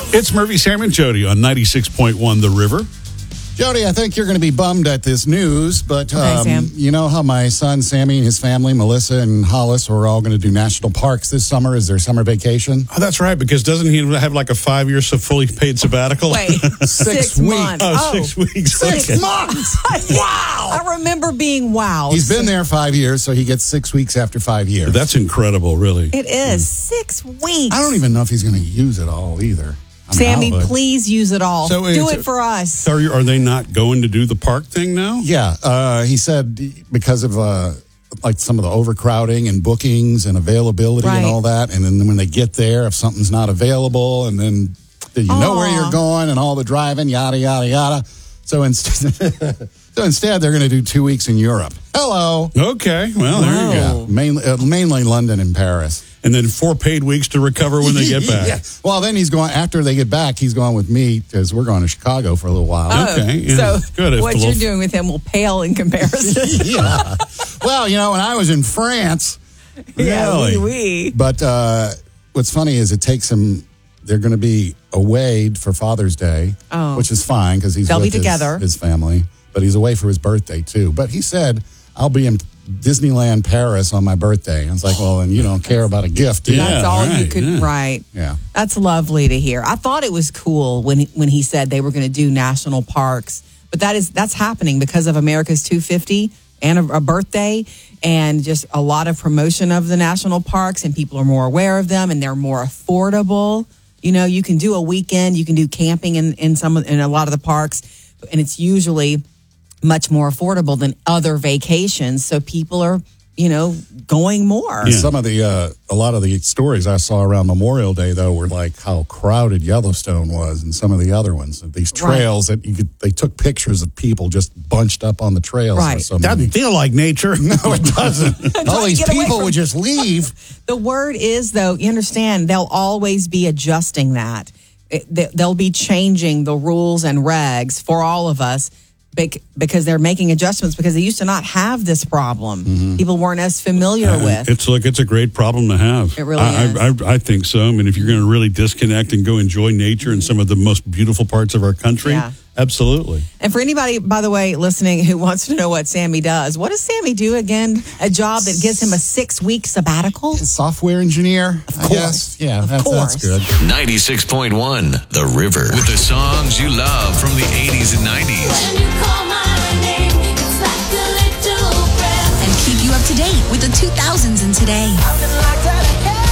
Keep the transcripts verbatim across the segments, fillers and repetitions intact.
It's Murphy, Sam, and Jody on ninety-six point one The River. Jody, I think you're going to be bummed at this news, but um, Okay, Sam. you know how my son Sammy and his family, Melissa and Hollis, are all going to do national parks this summer as their summer vacation? Oh, that's right, because doesn't he have like a five year fully paid sabbatical? Wait, six, Six weeks. months. Oh, six weeks. Six Okay. months! Wow! I remember being wow. He's been there five years, so he gets six weeks after five years. That's incredible, really. It is six weeks. I don't even know if he's going to use it all either. I mean, Sammy, I would. please use it all. So Do is it it- for us. So are, you, are they not going to do the park thing now? Yeah, uh, he said because of uh, like some of the overcrowding and bookings and availability Right. and all that, and then when they get there, if something's not available, and then you know where Aw. you're going and all the driving, yada yada yada. So instead, so instead, they're going to do two weeks in Europe. Hello, Okay, well, there you go. Whoa. yeah, mainly uh, mainly London and Paris. And then four paid weeks to recover when they get back. Yeah. Well, then he's going after they get back. He's going with me because we're going to Chicago for a little while. Oh, Okay, yeah, so good. It's what a you're little- doing with him will pale in comparison. Yeah. Well, you know, when I was in France. Yeah, Really? oui, oui. But uh, what's funny is it takes him. They're going to be away for Father's Day, Oh. which is fine because he's They'll with be his, together. his family. But he's away for his birthday too. But he said, "I'll be in Disneyland Paris on my birthday." I was like, "Well, then you don't care about a gift, do you?" Yeah. That's all you right, could yeah. write. Yeah. That's lovely to hear. I thought it was cool when when he said they were going to do national parks, but that is that's happening because of America's two fifty and a, a birthday, and just a lot of promotion of the national parks, and people are more aware of them, and they're more affordable. You know, you can do a weekend, you can do camping in in some of- in a lot of the parks, and it's usually much more affordable than other vacations. So people are, you know, going more. Yeah. Some of the uh, a lot of the stories I saw around Memorial Day though were like how crowded Yellowstone was, and some of the other ones. These trails that you could, they took pictures of people just bunched up on the trails. Right. With so Doesn't many. feel like nature. No, it doesn't. All Trying to these get away people from- would just leave. The word is, though, you understand, they'll always be adjusting that. It- they- They'll be changing the rules and regs for all of us bec- because they're making adjustments because they used to not have this problem. People weren't as familiar with. It's like it's a great problem to have. It really I, is. I, I, I think so. I mean, if you're going to really disconnect and go enjoy nature and some of the most beautiful parts of our country, Yeah. absolutely. And for anybody, by the way, listening who wants to know what Sammy does, what does Sammy do again? A job that gives him a six-week sabbatical? Software engineer, I course. guess. Yeah, Of that's, course. that's good. ninety-six point one The River. With the songs you love from the eighties and nineties. When you call my name, it's like a little breath. And keep you up to date with the two thousands and today. Something like that.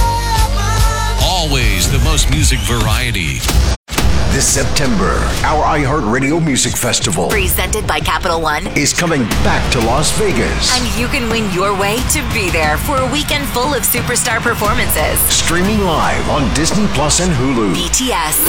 Always the most music variety. This September, our iHeartRadio Music Festival Presented by Capital One. is coming back to Las Vegas. And you can win your way to be there for a weekend full of superstar performances. Streaming live on Disney Plus and Hulu. B T S,